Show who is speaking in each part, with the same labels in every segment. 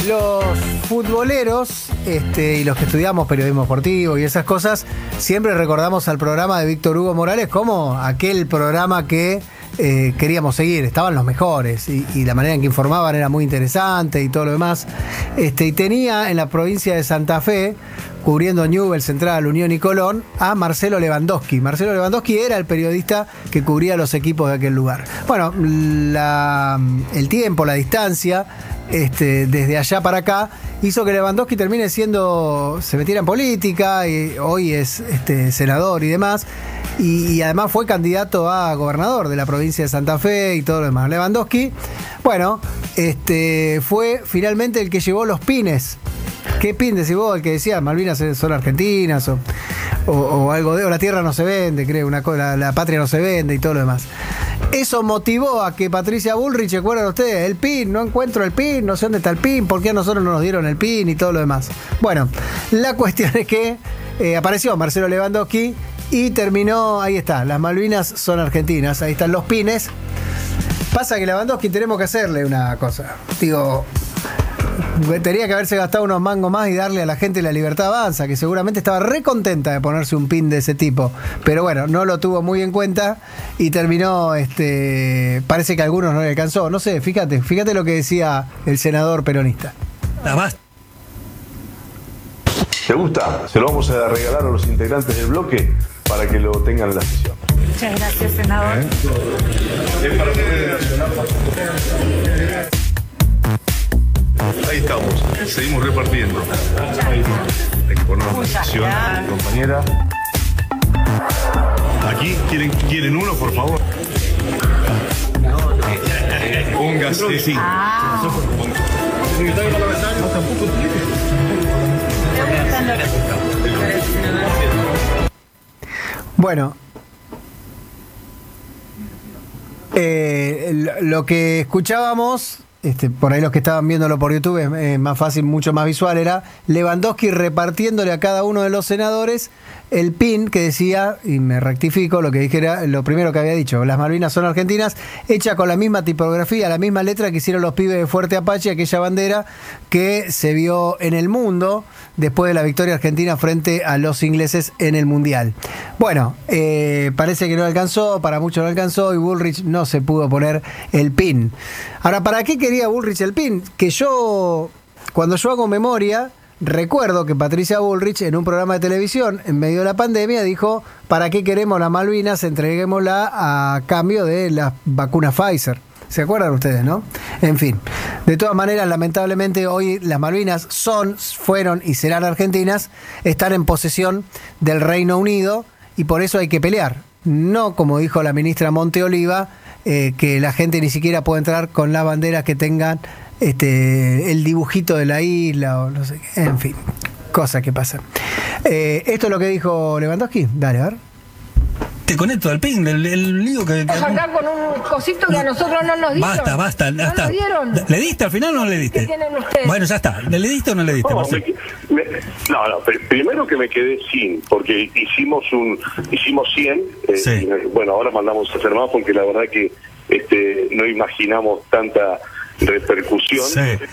Speaker 1: Los futboleros y los que estudiamos periodismo deportivo y esas cosas, siempre recordamos al programa de Víctor Hugo Morales como aquel programa que queríamos seguir. Estaban los mejores y la manera en que informaban era muy interesante y todo lo demás. Y tenía en la provincia de Santa Fe, cubriendo Newell's, Central, Unión y Colón, a Marcelo Lewandowski. Marcelo Lewandowski era el periodista que cubría los equipos de aquel lugar. Bueno, el tiempo, la distancia, desde allá para acá, hizo que Lewandowski termine se metiera en política, y hoy es senador y demás, y además fue candidato a gobernador de la provincia de Santa Fe y todo lo demás. Lewandowski, bueno, fue finalmente el que llevó los pines. ¿Qué pin decís vos? El que decía Malvinas son argentinas o algo o la tierra no se vende, creo, la patria no se vende y todo lo demás. Eso motivó a que Patricia Bullrich, ¿recuerdan ustedes? El PIN, no encuentro el PIN, no sé dónde está el PIN, ¿por qué a nosotros no nos dieron el PIN y todo lo demás? Bueno, la cuestión es que apareció Marcelo Lewandowski y terminó, ahí está, las Malvinas son argentinas, ahí están los pines. Pasa que Lewandowski tenemos que hacerle una cosa, digo, tenía que haberse gastado unos mangos más y darle a la gente La Libertad Avanza, que seguramente estaba re contenta de ponerse un pin de ese tipo, pero bueno, no lo tuvo muy en cuenta y terminó, parece que a algunos no le alcanzó, no sé, fíjate lo que decía el senador peronista.
Speaker 2: ¿Te gusta? Se lo vamos a regalar a los integrantes del bloque para que lo tengan en la sesión.
Speaker 3: Muchas gracias, senador.
Speaker 2: Es para poder nacional. Ahí estamos, seguimos repartiendo. Hay que poner una posición, compañera. Aquí, ¿quieren uno, por favor? Póngase. Sí.
Speaker 1: Bueno, lo que escuchábamos, por ahí los que estaban viéndolo por YouTube es más fácil, mucho más visual, era Lewandowski repartiéndole a cada uno de los senadores el pin que decía, y me rectifico, lo que dije era lo primero que había dicho, las Malvinas son argentinas, hecha con la misma tipografía, la misma letra que hicieron los pibes de Fuerte Apache, aquella bandera que se vio en el mundo después de la victoria argentina frente a los ingleses en el Mundial. Bueno, parece que no alcanzó, para muchos no alcanzó y Bullrich no se pudo poner el pin. Ahora, ¿para qué quería Bullrich el pin? Que cuando yo hago memoria, recuerdo que Patricia Bullrich en un programa de televisión en medio de la pandemia dijo: ¿para qué queremos las Malvinas? Entreguémosla a cambio de las vacunas Pfizer. ¿Se acuerdan ustedes, no? En fin, de todas maneras, lamentablemente hoy las Malvinas fueron y serán argentinas, están en posesión del Reino Unido y por eso hay que pelear. No, como dijo la ministra Monteoliva, que la gente ni siquiera puede entrar con las banderas que tengan el dibujito de la isla o no sé qué. En fin, cosas que pasan. Esto es lo que dijo Lewandowski. Dale, a ver.
Speaker 4: Te conecto al ping, el lío que
Speaker 3: acá con un cosito que a nosotros no nos dieron.
Speaker 4: Basta.
Speaker 3: ¿No nos dieron?
Speaker 4: ¿Le diste al final o no le diste?
Speaker 3: ¿Qué tienen ustedes?
Speaker 4: Bueno, ya está. ¿Le diste o no le diste?
Speaker 2: No, primero que me quedé sin, porque hicimos 100,
Speaker 4: Sí.
Speaker 2: y, bueno, ahora mandamos a hacer más porque la verdad que no imaginamos tanta repercusión,
Speaker 4: Sí.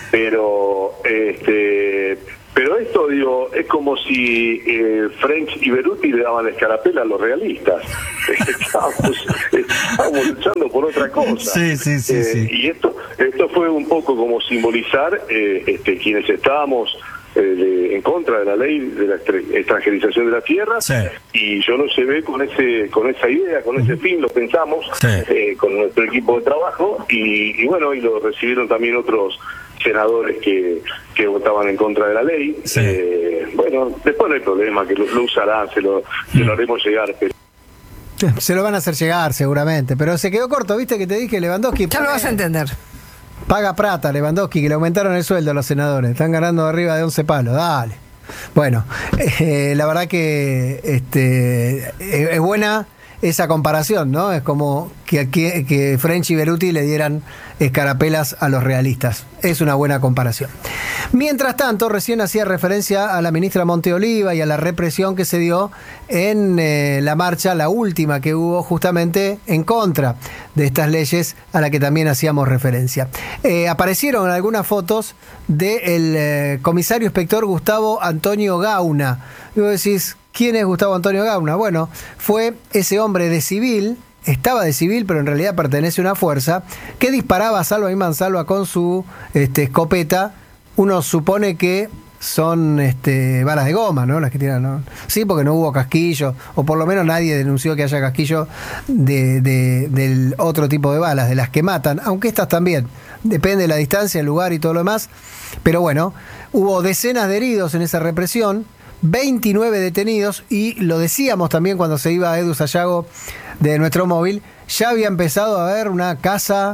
Speaker 2: Pero esto, digo, es como si French y Beruti le daban la escarapela a los realistas. Estábamos luchando por otra cosa.
Speaker 4: Sí.
Speaker 2: Y esto fue un poco como simbolizar quienes estábamos en contra de la ley de la extranjerización de la tierra,
Speaker 4: sí.
Speaker 2: Y yo lo llevé con esa idea, con ese fin, lo pensamos,
Speaker 4: sí.
Speaker 2: Con nuestro equipo de trabajo, y bueno, y lo recibieron también otros senadores que votaban en contra de la ley.
Speaker 4: Sí.
Speaker 2: Bueno, después no hay problema, que lo usarán, se lo haremos llegar, pero
Speaker 1: Se lo van a hacer llegar seguramente, pero se quedó corto, ¿viste? Que te dije, Lewandowski.
Speaker 5: Ya lo vas a entender.
Speaker 1: Paga plata, Lewandowski, que le aumentaron el sueldo a los senadores. Están ganando arriba de 11 palos, dale. Bueno, la verdad que es buena esa comparación, ¿no? Es como que French y Beruti le dieran escarapelas a los realistas. Es una buena comparación. Mientras tanto, recién hacía referencia a la ministra Monteoliva y a la represión que se dio en la marcha, la última que hubo justamente en contra de estas leyes a la que también hacíamos referencia. Aparecieron algunas fotos del comisario inspector Gustavo Antonio Gauna. Y vos decís, ¿quién es Gustavo Antonio Gauna? Bueno, fue ese hombre de civil, estaba de civil, pero en realidad pertenece a una fuerza, que disparaba salva y mansalva con su escopeta. Uno supone que son balas de goma, ¿no? Las que tiran, ¿no? Sí, porque no hubo casquillo, o por lo menos nadie denunció que haya casquillo del otro tipo de balas, de las que matan, aunque estas también, depende de la distancia, el lugar y todo lo demás. Pero bueno, hubo decenas de heridos en esa represión, 29 detenidos, y lo decíamos también cuando se iba Edu Sayago de nuestro móvil, ya había empezado a haber una caza,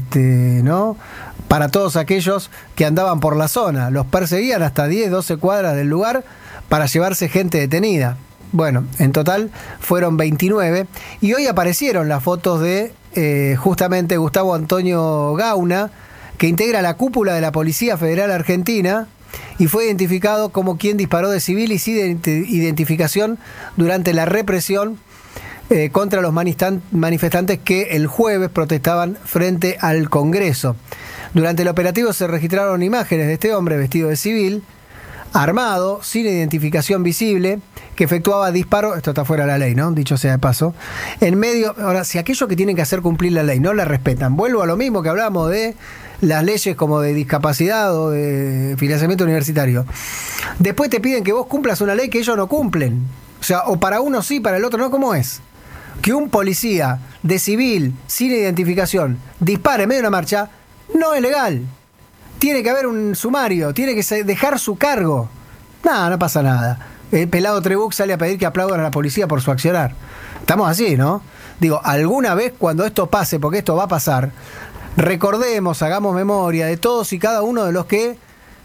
Speaker 1: ¿no?, para todos aquellos que andaban por la zona. Los perseguían hasta 10, 12 cuadras del lugar para llevarse gente detenida. Bueno, en total fueron 29, y hoy aparecieron las fotos de justamente Gustavo Antonio Gauna, que integra la cúpula de la Policía Federal Argentina, y fue identificado como quien disparó de civil y sin identificación durante la represión contra los manifestantes que el jueves protestaban frente al Congreso. Durante el operativo se registraron imágenes de este hombre vestido de civil, armado, sin identificación visible, que efectuaba disparos, esto está fuera de la ley, ¿no? Dicho sea de paso, en medio. Ahora, si aquellos que tienen que hacer cumplir la ley no la respetan, vuelvo a lo mismo que hablamos de las leyes como de discapacidad o de financiamiento universitario. Después te piden que vos cumplas una ley que ellos no cumplen. O sea, o para uno sí, para el otro no. ¿Cómo es? Que un policía de civil, sin identificación, dispare en medio de una marcha, no es legal. Tiene que haber un sumario, tiene que dejar su cargo. Nada, no pasa nada. El pelado Trebuch sale a pedir que aplaudan a la policía por su accionar. Estamos así, ¿no? Digo, alguna vez cuando esto pase, porque esto va a pasar, recordemos, hagamos memoria de todos y cada uno de los que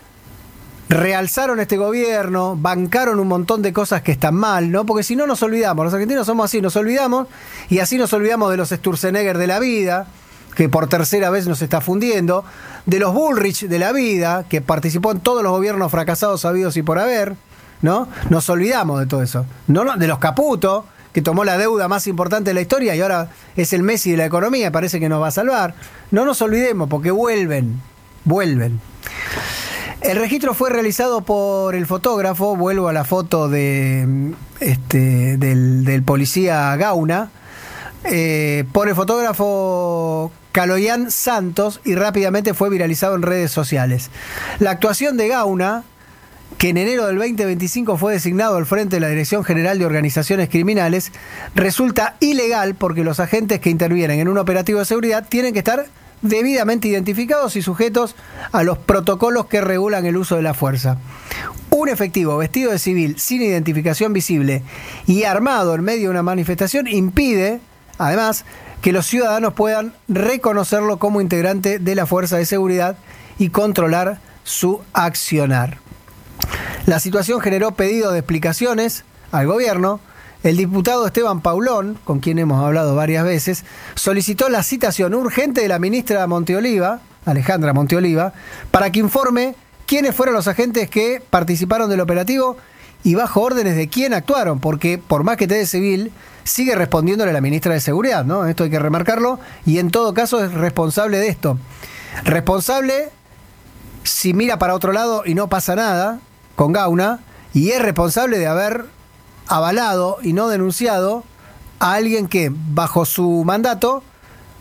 Speaker 1: realzaron este gobierno, bancaron un montón de cosas que están mal, ¿no? Porque si no nos olvidamos, los argentinos somos así, nos olvidamos, y así nos olvidamos de los Sturzenegger de la vida, que por tercera vez nos está fundiendo, de los Bullrich de la vida, que participó en todos los gobiernos fracasados habidos y por haber, ¿no? Nos olvidamos de todo eso. No, de los Caputo, que tomó la deuda más importante de la historia y ahora es el Messi de la economía, parece que nos va a salvar. No nos olvidemos, porque vuelven. El registro fue realizado por el fotógrafo, vuelvo a la foto del policía Gauna, por el fotógrafo Caloyán Santos, y rápidamente fue viralizado en redes sociales. La actuación de Gauna, que en enero del 2025 fue designado al frente de la Dirección General de Organizaciones Criminales, resulta ilegal porque los agentes que intervienen en un operativo de seguridad tienen que estar debidamente identificados y sujetos a los protocolos que regulan el uso de la fuerza. Un efectivo vestido de civil, sin identificación visible y armado en medio de una manifestación impide, además, que los ciudadanos puedan reconocerlo como integrante de la fuerza de seguridad y controlar su accionar. La situación generó pedido de explicaciones al gobierno. El diputado Esteban Paulón, con quien hemos hablado varias veces, solicitó la citación urgente de la ministra Monteoliva, Alejandra Monteoliva, para que informe quiénes fueron los agentes que participaron del operativo y bajo órdenes de quién actuaron, porque por más que esté de civil, sigue respondiéndole a la ministra de Seguridad, ¿no? Esto hay que remarcarlo, y en todo caso es responsable de esto. Responsable si mira para otro lado y no pasa nada con Gauna, y es responsable de haber avalado y no denunciado a alguien que, bajo su mandato,